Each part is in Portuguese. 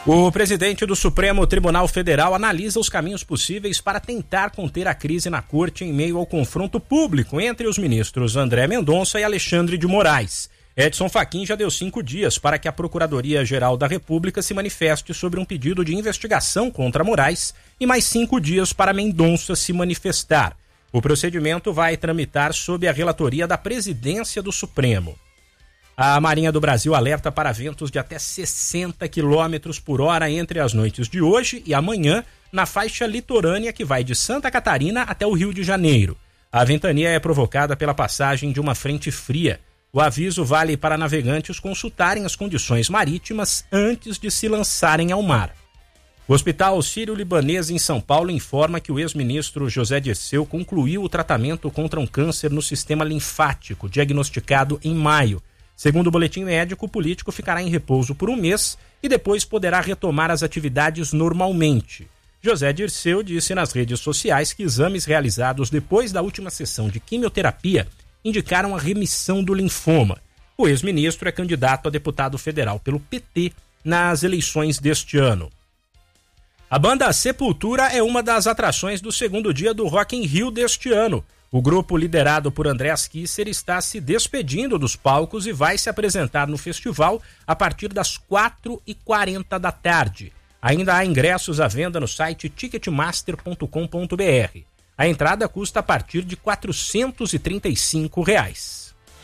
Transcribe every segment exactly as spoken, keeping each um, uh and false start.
O presidente do Supremo Tribunal Federal analisa os caminhos possíveis para tentar conter a crise na corte em meio ao confronto público entre os ministros André Mendonça e Alexandre de Moraes. Edson Fachin já deu cinco dias para que a Procuradoria-Geral da República se manifeste sobre um pedido de investigação contra Moraes e mais cinco dias para Mendonça se manifestar. O procedimento vai tramitar sob a relatoria da Presidência do Supremo. A Marinha do Brasil alerta para ventos de até sessenta quilômetros por hora entre as noites de hoje e amanhã na faixa litorânea que vai de Santa Catarina até o Rio de Janeiro. A ventania é provocada pela passagem de uma frente fria. O aviso vale para navegantes consultarem as condições marítimas antes de se lançarem ao mar. O Hospital Sírio-Libanês em São Paulo informa que o ex-ministro José Dirceu concluiu o tratamento contra um câncer no sistema linfático, diagnosticado em maio. Segundo o boletim médico, o político ficará em repouso por um mês e depois poderá retomar as atividades normalmente. José Dirceu disse nas redes sociais que exames realizados depois da última sessão de quimioterapia indicaram a remissão do linfoma. O ex-ministro é candidato a deputado federal pelo P T nas eleições deste ano. A banda Sepultura é uma das atrações do segundo dia do Rock in Rio deste ano. O grupo, liderado por Andreas Kisser, está se despedindo dos palcos e vai se apresentar no festival a partir das quatro e quarenta da tarde. Ainda há ingressos à venda no site ticketmaster ponto com ponto b r. A entrada custa a partir de quatrocentos e trinta e cinco reais.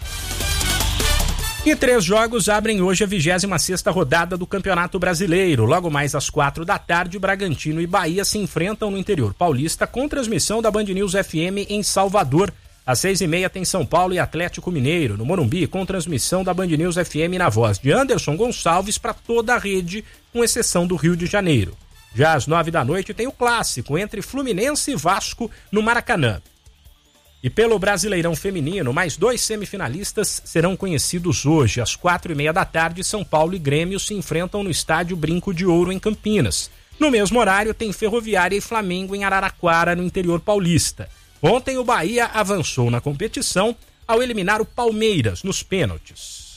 E três jogos abrem hoje a vigésima sexta rodada do Campeonato Brasileiro. Logo mais às quatro da tarde, Bragantino e Bahia se enfrentam no interior paulista com transmissão da Band News F M em Salvador. Às seis e meia tem São Paulo e Atlético Mineiro, no Morumbi, com transmissão da Band News F M na voz de Anderson Gonçalves para toda a rede, com exceção do Rio de Janeiro. Já às nove da noite tem o clássico entre Fluminense e Vasco no Maracanã. E pelo Brasileirão Feminino, mais dois semifinalistas serão conhecidos hoje. Às quatro e meia da tarde, São Paulo e Grêmio se enfrentam no estádio Brinco de Ouro, em Campinas. No mesmo horário, tem Ferroviária e Flamengo em Araraquara, no interior paulista. Ontem, o Bahia avançou na competição ao eliminar o Palmeiras nos pênaltis.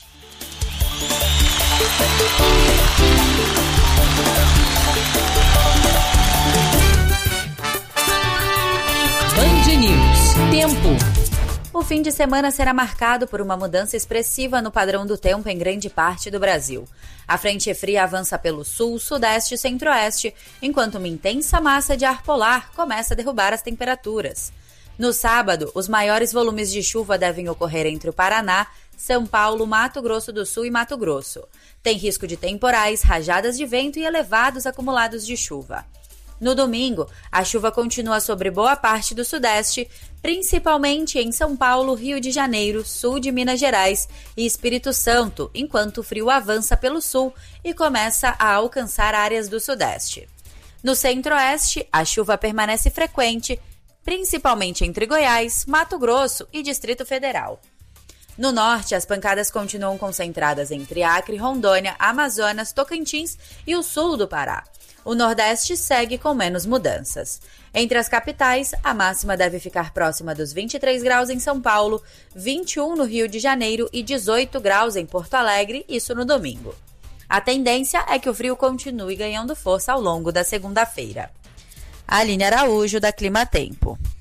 Band News. Tempo. O fim de semana será marcado por uma mudança expressiva no padrão do tempo em grande parte do Brasil. A frente fria avança pelo sul, sudeste e centro-oeste, enquanto uma intensa massa de ar polar começa a derrubar as temperaturas. No sábado, os maiores volumes de chuva devem ocorrer entre o Paraná, São Paulo, Mato Grosso do Sul e Mato Grosso. Tem risco de temporais, rajadas de vento e elevados acumulados de chuva. No domingo, a chuva continua sobre boa parte do sudeste, principalmente em São Paulo, Rio de Janeiro, sul de Minas Gerais e Espírito Santo, enquanto o frio avança pelo sul e começa a alcançar áreas do sudeste. No centro-oeste, a chuva permanece frequente, principalmente entre Goiás, Mato Grosso e Distrito Federal. No norte, as pancadas continuam concentradas entre Acre, Rondônia, Amazonas, Tocantins e o sul do Pará. O Nordeste segue com menos mudanças. Entre as capitais, a máxima deve ficar próxima dos vinte e três graus em São Paulo, vinte e um no Rio de Janeiro e dezoito graus em Porto Alegre, isso no domingo. A tendência é que o frio continue ganhando força ao longo da segunda-feira. Aline Araújo, da Clima Tempo.